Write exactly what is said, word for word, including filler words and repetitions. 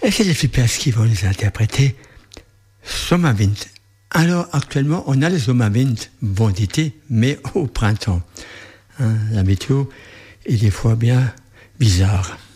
Et c'est les Flippers qui vont les interpréter Sommerwind. Alors actuellement, on a le Sommerwind, bon d'été, mais au printemps. Hein, la météo est des fois bien bizarre.